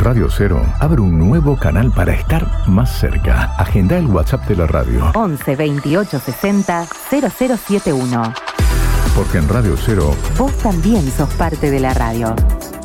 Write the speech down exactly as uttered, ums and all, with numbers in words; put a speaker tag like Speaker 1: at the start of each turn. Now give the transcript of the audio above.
Speaker 1: Radio Cero abre un nuevo canal para estar más cerca. Agenda el WhatsApp de la radio.
Speaker 2: once veintiocho sesenta cero cero siete uno.
Speaker 1: Porque en Radio Cero
Speaker 2: vos también sos parte de la radio.